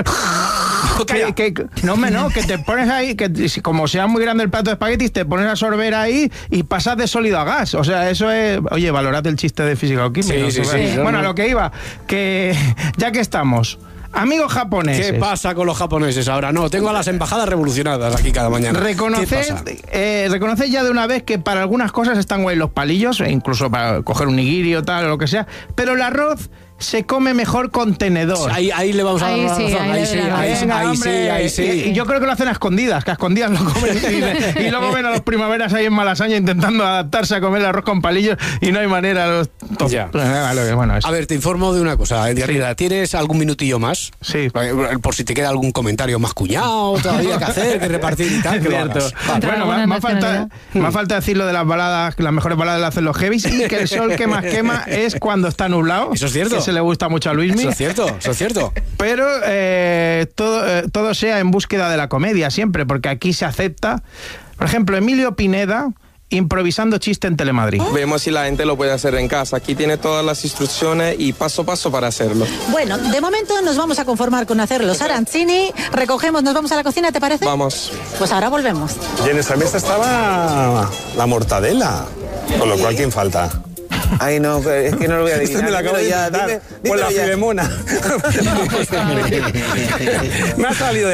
Que, que- no, me no, que te pones ahí, que si- como sea muy grande el plato de espaguetis, te pones a sorber ahí y pasas de sólido a gas. O sea, eso es. Oye, valorad el chiste de física o química. Sí, sí, sí, Bueno, no, a no. lo que iba, que ya que estamos, amigos japoneses. ¿Qué pasa con los japoneses ahora? No, tengo a las embajadas revolucionadas aquí cada mañana. ¿Qué Reconoced, pasa? eh, reconoced ya de una vez que para algunas cosas están guay los palillos, e incluso para coger un nigiri o tal, o lo que sea, pero el arroz se come mejor con tenedor. Ahí, ahí le vamos a dar Ahí la sí, razón. ahí Ahí le sí, doy la ahí sí, Venga, ahí sí, hombre, ahí sí. Y, y yo creo que lo hacen a escondidas, que a escondidas lo comen y, le- y luego ven a los primaveras ahí en Malasaña intentando adaptarse a comer el arroz con palillos y no hay manera. Los to- Ya. Bueno, eso. A ver, te informo de una cosa, Diarrida. ¿Tienes algún minutillo más? Sí. Por si te queda algún comentario más cuñado todavía que hacer, que repartir y tal. que lo Cierto. hagas. Va. Contra Bueno, alguna más, más falta, nacionalidad. más falta decir lo de las baladas, que las mejores baladas las hacen los heavies y que el sol que más quema es cuando está nublado. Eso es cierto. Que se le gusta mucho a Luismi. Eso es cierto, eso es cierto. Pero eh, todo, eh, todo sea en búsqueda de la comedia siempre, porque aquí se acepta. Por ejemplo, Emilio Pineda improvisando chiste en Telemadrid. Vemos si la gente lo puede hacer en casa. Aquí tiene todas las instrucciones y paso a paso para hacerlo. Bueno, de momento nos vamos a conformar con hacer los arancini. Recogemos, nos vamos a la cocina, ¿te parece? Vamos. Pues ahora volvemos. Y en esa mesa estaba la mortadela, con lo cual, ¿quién falta? Ay, no, es que no lo voy a adivinar. Esto me lo acabo de Dímelo ya, inventar dime- por la dímelo ya. Filemona. Me ha salido del alma.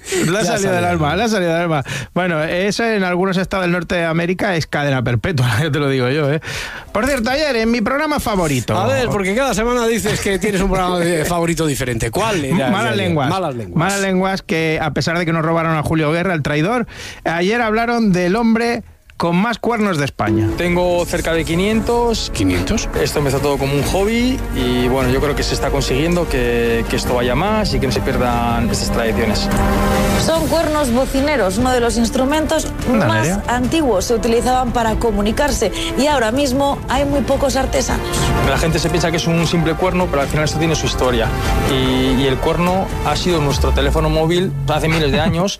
Le ha salido del alma, le ha salido del alma. Bueno, eso en algunos estados del norte de América es cadena perpetua, ya te lo digo yo, ¿eh? Por cierto, ayer en mi programa favorito... A ver, porque cada semana dices que tienes un programa favorito diferente. ¿Cuál era? Malas lenguas. Malas lenguas. Malas lenguas que, a pesar de que nos robaron a Julio Guerra, el traidor, ayer hablaron del hombre con más cuernos de España. Tengo cerca de quinientos. ¿quinientos? Esto empezó todo como un hobby y bueno, yo creo que se está consiguiendo que, que esto vaya más y que no se pierdan estas tradiciones. Son cuernos bocineros, uno de los instrumentos Anda, más Nerea. antiguos. Se utilizaban para comunicarse y ahora mismo hay muy pocos artesanos. La gente se piensa que es un simple cuerno, pero al final esto tiene su historia. Y, y el cuerno ha sido nuestro teléfono móvil hace miles de años.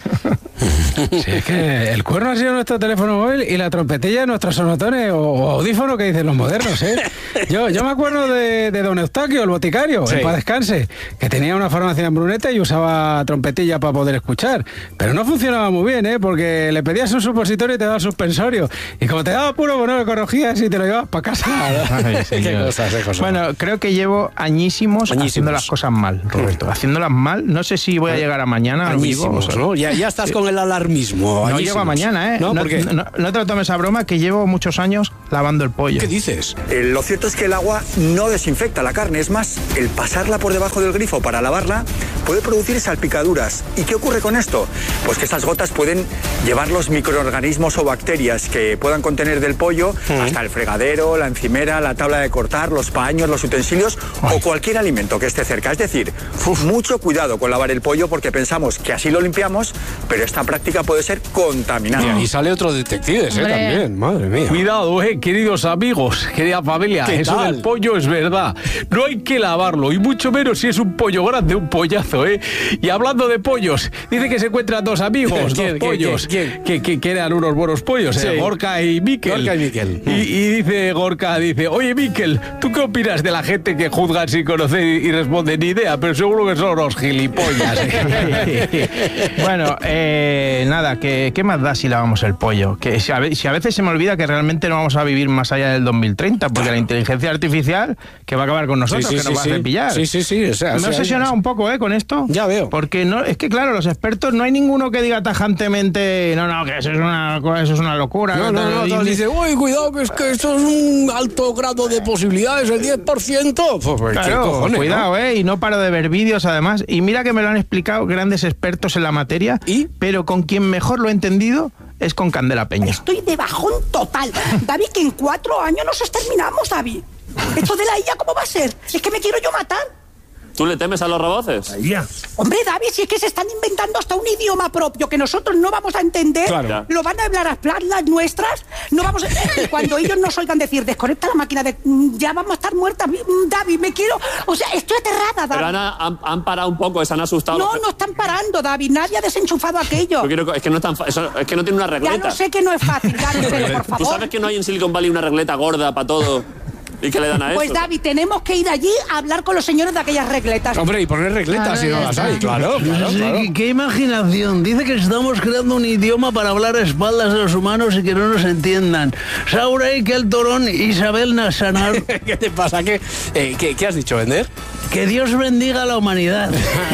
Sí, es que el cuerno ha sido nuestro teléfono móvil y la trompetilla nuestros sonotones o, o audífono que dicen los modernos, ¿eh? Yo, yo me acuerdo de, de don Eustaquio, el boticario, Sí. en paz descanse, que tenía una farmacia en Brunete y usaba trompetilla para poder escuchar. Pero no funcionaba muy bien, ¿eh? Porque le pedías un supositorio y te daba suspensorio. Y como te daba puro, bueno, lo corregías y te lo llevabas para casa. Ay, Qué señor. cosas, qué cosas. Bueno, creo que llevo añísimos, Añísimos. haciendo las cosas mal, Roberto. Haciéndolas mal. No sé si voy a llegar a mañana. lo digo, Añísimos, o sea, ¿no? Ya, ya estás con el alarmismo. No añísimos. llego a mañana, ¿eh? No, ¿por qué? No, no te lo tomes a broma, que llevo muchos años lavando el pollo. ¿Qué dices? Eh, lo cierto es que el agua no desinfecta la carne, es más, el pasarla por debajo del grifo para lavarla puede producir salpicaduras. ¿Y qué ocurre con esto? Pues que esas gotas pueden llevar los microorganismos o bacterias que puedan contener del pollo hasta el fregadero, la encimera, la tabla de cortar, los paños, los utensilios o cualquier alimento que esté cerca. Es decir, mucho cuidado con lavar el pollo porque pensamos que así lo limpiamos, pero esta práctica puede ser contaminante. Y ahí sale otro detective, ¿eh? Hombre. También, madre mía. Cuidado, eh, queridos amigos, querida familia, ¿Qué eso tal? del pollo es verdad. No hay que lavarlo, y mucho menos si es un pollo grande, un pollazo, ¿eh? Y hablando de pollos, dice que se encuentran dos amigos, ¿Quién, dos quién, pollos, quién, quién? Que, que, que eran unos buenos pollos, Sí. ¿eh? Gorka y Miquel. Gorka y Miquel. Y, y dice Gorka, dice, oye Miquel, ¿tú qué opinas de la gente que juzgan sin conocer y, y responde ni idea? Pero seguro que son unos gilipollas. ¿eh? Bueno, eh, nada, que, ¿qué más da si lavamos el pollo? Que si a, ve- si a veces se me olvida que realmente no vamos a vivir más allá del dos mil treinta, porque la inteligencia artificial que va a acabar con nosotros, Sí, sí, que nos sí, va sí. a cepillar. Sí, sí, sí, o sea, me sí, he obsesionado hay- un poco, ¿eh? Con esto. Ya veo. Porque no, es que claro, los expertos no hay ninguno que diga tajantemente, no, no, que eso es una, eso es una locura. No, que no, tal, no, y- todos dicen, uy, cuidado, que es que esto es un alto grado de posibilidades, el diez por ciento. Pues, pues, ¿qué Claro, cojones, cuidado, no? ¿eh? Y no paro de ver vídeos, además. Y mira que me lo han explicado grandes expertos en la materia. ¿Y? Pero con quien mejor lo he entendido es con Candela Peña. Estoy de bajón total. David, que en cuatro años nos exterminamos, David. Esto de la I A, ¿cómo va a ser? Es que me quiero yo matar. ¿Tú le temes a los roboces? Hombre, David, si es que se están inventando hasta un idioma propio que nosotros no vamos a entender, Claro. lo van a hablar a hablar las nuestras, no vamos a... Y cuando ellos nos oigan decir, desconecta la máquina, de... ya vamos a estar muertas, David, me quiero... O sea, estoy aterrada, David. Pero Ana, han, han parado un poco, se han asustado. No, no están parando, David, nadie ha desenchufado aquello. Yo quiero- es que no es tan fa- eso- es que no tiene una Ya regleta. no sé que no es fácil, David, pero por ¿Tú favor... sabes que no hay en Silicon Valley una regleta gorda para todo y que le dan a Pues eso? David, tenemos que ir allí a hablar con los señores de aquellas regletas. Hombre, y poner regletas si no las hay, claro, claro, Sí, claro. ¿qué, qué imaginación. Dice que estamos creando un idioma para hablar a espaldas de los humanos y que no nos entiendan. Saurey, que el Torón, Isabel Nasanar. ¿Qué te pasa? ¿Qué, eh, ¿qué, qué has dicho, Bender? Que Dios bendiga a la humanidad.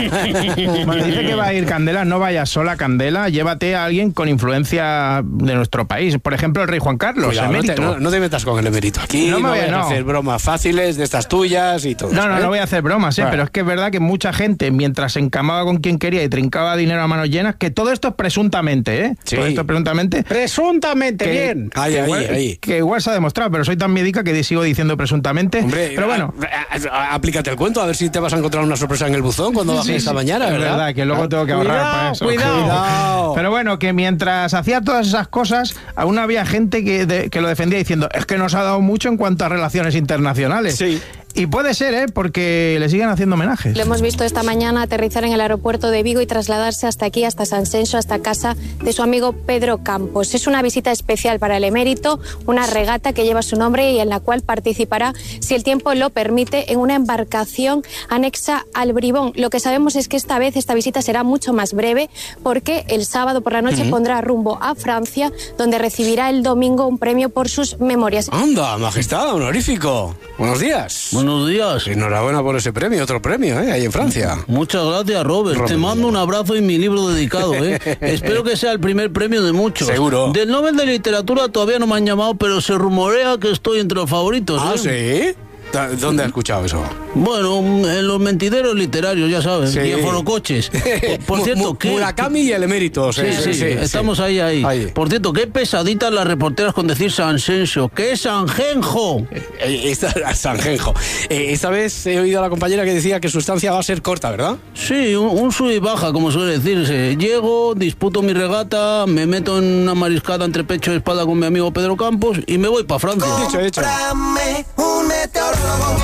Bueno, dice que va a ir Candela, no vayas sola, Candela, llévate a alguien con influencia de nuestro país. Por ejemplo, el rey Juan Carlos, Cuidado, no, te, emérito. no, no te metas con el emérito. Aquí No no, me voy a- vayas a no. hacer bromas fáciles de estas tuyas y todo. No, no, ¿eh? no voy a hacer bromas, ¿eh? Vale. Pero es que es verdad que mucha gente, mientras se encamaba con quien quería y trincaba dinero a manos llenas, que todo esto es presuntamente, ¿eh? Sí. Todo esto es presuntamente. Presuntamente, que- bien. Ahí, que ahí, igual, ahí. que igual se ha demostrado, pero soy tan médica que sigo diciendo presuntamente. Hombre, pero bueno. a- a- a- aplícate el cuento, a ver si te vas a encontrar una sorpresa en el buzón cuando bajes Sí, esta sí, mañana, es ¿verdad? verdad, que luego tengo que ahorrar Cuidado, para eso. Cuidado, cuidado. Pero bueno, que mientras hacía todas esas cosas, aún había gente que, de- que lo defendía diciendo, es que nos ha dado mucho en cuanto a relaciones internacionales. Sí. Y puede ser, ¿eh? Porque le siguen haciendo homenajes. Lo hemos visto esta mañana aterrizar en el aeropuerto de Vigo y trasladarse hasta aquí, hasta San Senso, hasta casa de su amigo Pedro Campos. Es una visita especial para el emérito, una regata que lleva su nombre y en la cual participará, si el tiempo lo permite, en una embarcación anexa al Bribón. Lo que sabemos es que esta vez esta visita será mucho más breve porque el sábado por la noche Ujú. pondrá rumbo a Francia, donde recibirá el domingo un premio por sus memorias. Anda, majestad, honorífico. Buenos días. Buenos buenos días. Enhorabuena por ese premio, otro premio, ¿eh? Ahí en Francia. Muchas gracias, Robert. Robert. Te mando un abrazo y mi libro dedicado, ¿eh? Espero que sea el primer premio de muchos. Seguro. Del Nobel de Literatura todavía no me han llamado, pero se rumorea que estoy entre los favoritos. ¿Ah, ¿eh? sí? ¿Dónde has escuchado eso? Bueno, en los mentideros literarios, ya sabes, sí. Y en forocoches. Por, por cierto, ¿qué? Murakami y el emérito. Sí, sí, sí, sí, estamos sí. Ahí, ahí, ahí. Por cierto, qué pesaditas las reporteras con decir Sansenso. ¿Qué es Sanjenjo? Eh, esta, Sanjenjo. Eh, esta vez he oído a la compañera que decía que su estancia va a ser corta, ¿verdad? Sí, un, un sub y baja, como suele decirse. Llego, disputo mi regata, me meto en una mariscada entre pecho y espalda con mi amigo Pedro Campos y me voy para Francia. Hecho, hecho. Un meteorólogo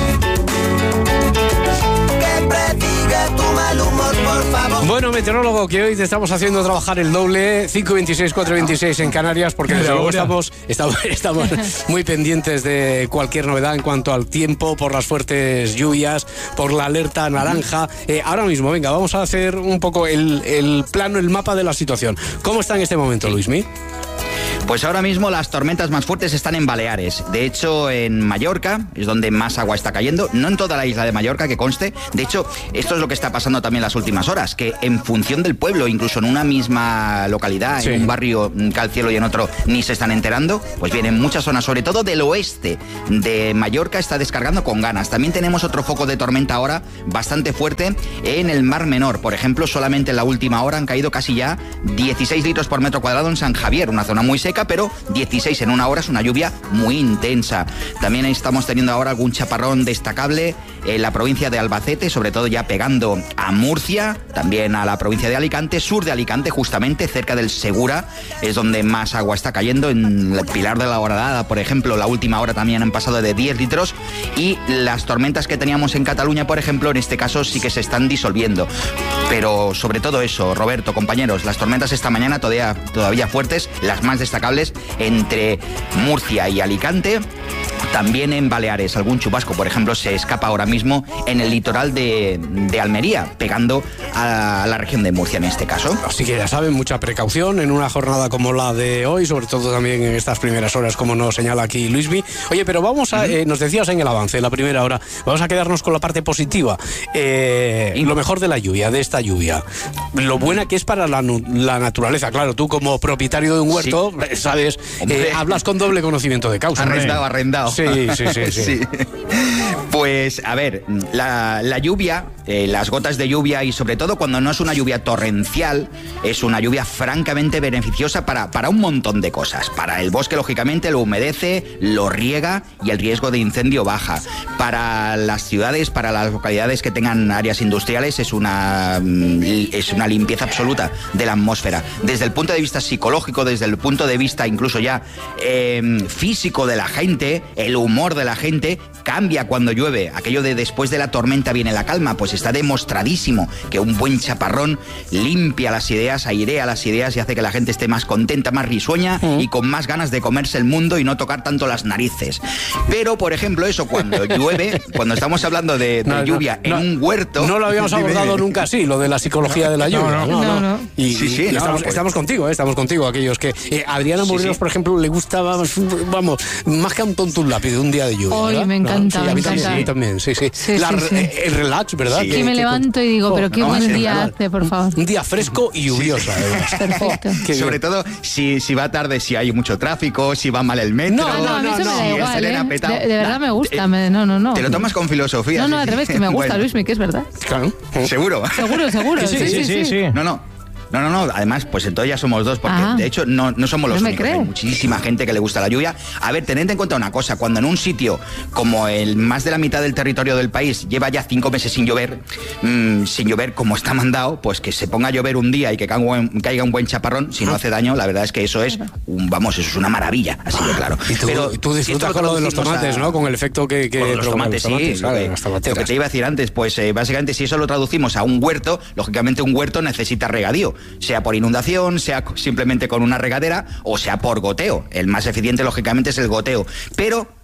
que prediga tu mal humor, por favor. Bueno, meteorólogo, que hoy te estamos haciendo trabajar el doble, cinco veintiséis, cuatro veintiséis en Canarias, porque desde luego estamos, estamos, estamos muy pendientes de cualquier novedad en cuanto al tiempo, por las fuertes lluvias, por la alerta naranja. Eh, ahora mismo, venga, vamos a hacer un poco el, el plano, el mapa de la situación. ¿Cómo está en este momento, Luismi? Pues ahora mismo las tormentas más fuertes están en Baleares. De hecho, en Mallorca es donde más agua está cayendo. No en toda la isla de Mallorca, que conste. De hecho, esto es lo que está pasando también las últimas horas, que en función del pueblo, incluso en una misma localidad, sí. En un barrio cae el cielo y en otro ni se están enterando, pues bien, en muchas zonas, sobre todo del oeste de Mallorca, está descargando con ganas. También tenemos otro foco de tormenta ahora bastante fuerte en el Mar Menor. Por ejemplo, solamente en la última hora han caído casi ya dieciséis litros por metro cuadrado en San Javier, una zona muy seca, pero dieciséis en una hora es una lluvia muy intensa. También estamos teniendo ahora algún chaparrón destacable en la provincia de Albacete, sobre todo ya pegando a Murcia, también a la provincia de Alicante, sur de Alicante, justamente cerca del Segura, es donde más agua está cayendo. En el Pilar de la Horadada, por ejemplo, la última hora también han pasado de diez litros, y las tormentas que teníamos en Cataluña, por ejemplo, en este caso sí que se están disolviendo. Pero sobre todo eso, Roberto, compañeros, las tormentas esta mañana todavía, todavía fuertes, las más destacables entre Murcia y Alicante. También en Baleares, algún chubasco, por ejemplo, se escapa ahora mismo en el litoral de, de Almería, pegando a la región de Murcia en este caso. Así que ya saben, mucha precaución en una jornada como la de hoy, sobre todo también en estas primeras horas, como nos señala aquí Luismi. Oye, pero vamos a, eh, nos decías en el avance, en la primera hora, vamos a quedarnos con la parte positiva. Eh, y lo mejor de la lluvia, de esta lluvia. Lo buena que es para la, la naturaleza. Claro, tú como propietario de un huerto, sí. sabes, eh, hablas con doble conocimiento de causa. Arrendado, arrendado. Sí, sí, sí, sí. sí. Pues, a ver, la, la lluvia, eh, las gotas de lluvia, y sobre todo cuando no es una lluvia torrencial, es una lluvia francamente beneficiosa para, para un montón de cosas. Para el bosque, lógicamente, lo humedece, lo riega y el riesgo de incendio baja. Para las ciudades, para las localidades que tengan áreas industriales, es una, es una limpieza absoluta de la atmósfera. Desde el punto de vista psicológico, desde el punto de vista incluso ya eh, físico de la gente, el humor de la gente cambia cuando llueve. Aquello de después de la tormenta viene la calma, pues está demostradísimo que un buen chaparrón limpia las ideas, airea las ideas y hace que la gente esté más contenta, más risueña mm. y con más ganas de comerse el mundo y no tocar tanto las narices. Pero, por ejemplo, eso cuando llueve, cuando estamos hablando de, de no, lluvia no, en no, un huerto... No lo habíamos abordado nunca así, lo de la psicología de la lluvia. No, no, no. no, no. Y, sí, sí, y no, estamos, pues. estamos contigo, ¿eh? estamos contigo, aquellos que... Eh, Adriana Murilos, sí, sí. por ejemplo, le gustaba, vamos, más que un tonto un lápiz, un día de lluvia. Hoy ¿verdad? me encanta, no, sí, me a mí encanta. También, sí, también, sí, sí. sí, la, sí, sí. Eh, el relax, ¿verdad? Sí, que, que me que, levanto y digo, pero qué no, buen sí, día claro. hace, por favor. Un día fresco y lluvioso, además. Perfecto. Sobre todo si, si va tarde, si hay mucho tráfico, si va mal el metro. No, no, a mí eso no, me da igual, ¿eh? de, de verdad me gusta, me, no, no, no. Te lo tomas con filosofía. No, no, sí, al revés, que me gusta, bueno. Luis, que es verdad. Claro. ¿Seguro? Seguro, seguro. Sí, sí, sí. sí, sí. No, no. No, no, no, además, pues entonces ya somos dos, porque ah, de hecho no, no somos los no únicos, hay muchísima gente que le gusta la lluvia. A ver, tened en cuenta una cosa, cuando en un sitio como el más de la mitad del territorio del país lleva ya cinco meses sin llover, mmm, sin llover como está mandado, pues que se ponga a llover un día y que caiga un, caiga un buen chaparrón, si no hace daño, la verdad es que eso es, un, vamos, eso es una maravilla, así que claro. Y tú, Pero, tú disfrutas con lo de los tomates, a, ¿no? Con el efecto que... que con los tomates, los tomates, sí, claro, lo, que, lo que te iba a decir antes, pues eh, básicamente si eso lo traducimos a un huerto, lógicamente un huerto necesita regadío, sea por inundación, sea simplemente con una regadera o sea por goteo. El más eficiente, lógicamente, es el goteo. Pero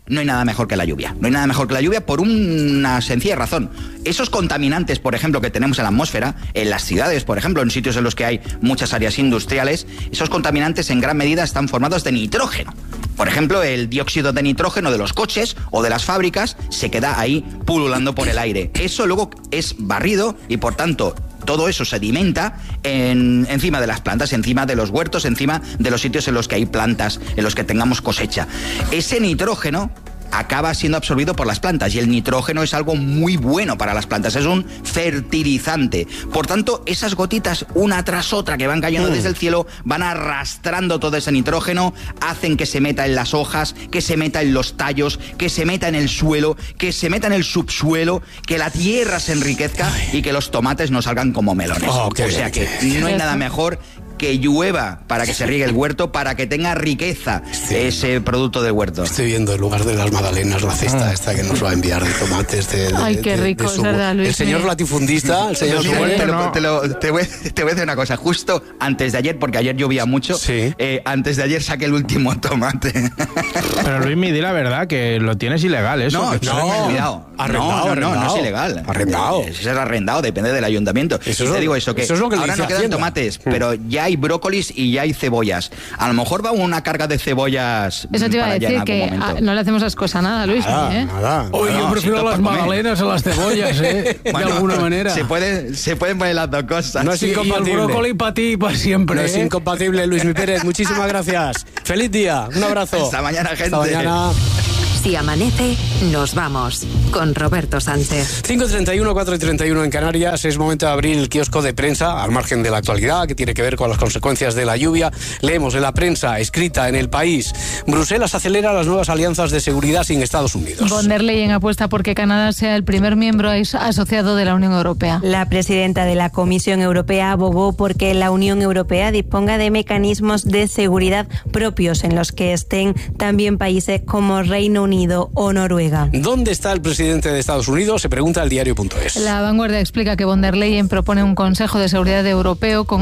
no hay nada mejor que la lluvia. No hay nada mejor que la lluvia por una sencilla razón. Esos contaminantes, por ejemplo, que tenemos en la atmósfera, en las ciudades, por ejemplo, en sitios en los que hay muchas áreas industriales, esos contaminantes en gran medida están formados de nitrógeno. Por ejemplo, el dióxido de nitrógeno de los coches o de las fábricas se queda ahí pululando por el aire. Eso luego es barrido y, por tanto, todo eso sedimenta en, encima de las plantas, encima de los huertos, encima de los sitios en los que hay plantas, en los que tengamos cosecha. Ese nitrógeno acaba siendo absorbido por las plantas y el nitrógeno es algo muy bueno para las plantas, es un fertilizante. Por tanto, esas gotitas una tras otra que van cayendo mm. desde el cielo van arrastrando todo ese nitrógeno, hacen que se meta en las hojas, que se meta en los tallos, que se meta en el suelo, que se meta en el subsuelo, que la tierra se enriquezca y que los tomates no salgan como melones. Oh, o sea que no hay nada mejor que llueva para que se riegue el huerto, para que tenga riqueza sí. ese producto del huerto. Estoy viendo en lugar de las magdalenas la cesta ah. esta que nos va a enviar de tomates. De, de, Ay, qué rico, de, de su, verdad, Luis. El señor latifundista, el señor Mira, te, lo, te, lo, te, voy, te voy a decir una cosa. Justo antes de ayer, porque ayer llovía mucho, sí. eh, antes de ayer saqué el último tomate. Pero Luis, me di la verdad que lo tienes ilegal, eso. No, que no, no, arrendado, no, no, no, no es ilegal. Arrendado. Es ser arrendado, depende del ayuntamiento. Eso te es, digo eso, que, eso es lo que ahora no quedan Hacienda. tomates, mm. pero ya hay brócolis y ya hay cebollas. A lo mejor va una carga de cebollas. Eso te iba a decir, que a, no le hacemos asco a nada, Luis. Nada, ¿eh? nada. Oye, yo prefiero si las magdalenas a las cebollas, ¿eh? Bueno, de alguna manera. Se, puede, se pueden poner las dos cosas. No es sí, incompatible. Y el brócoli para ti y para siempre. No ¿eh? es incompatible, Luis Mi Pérez. Muchísimas gracias. Feliz día. Un abrazo. Hasta mañana, gente. Hasta mañana. Si amanece, nos vamos con Roberto Sánchez. cinco y treinta y uno, cuatro y treinta y uno en Canarias. Es momento de abrir el kiosco de prensa al margen de la actualidad que tiene que ver con las consecuencias de la lluvia. Leemos en la prensa escrita en El País: Bruselas acelera las nuevas alianzas de seguridad sin Estados Unidos. Von der Leyen apuesta porque Canadá sea el primer miembro asociado de la Unión Europea. La presidenta de la Comisión Europea abogó porque la Unión Europea disponga de mecanismos de seguridad propios en los que estén también países como Reino Unido o Noruega. ¿Dónde está el presidente de Estados Unidos? Se pregunta el diario punto es. La Vanguardia explica que Von der Leyen propone un Consejo de Seguridad Europeo con